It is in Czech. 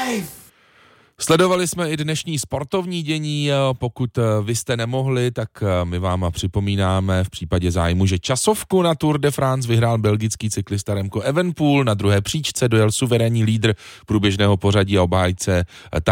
Sledovali jsme i dnešní sportovní dění, pokud vy jste nemohli, tak my vám připomínáme v případě zájmu, že časovku na Tour de France vyhrál belgický cyklista Remco Evenepoel, na druhé příčce dojel suverénní lídr průběžného pořadí a obhájce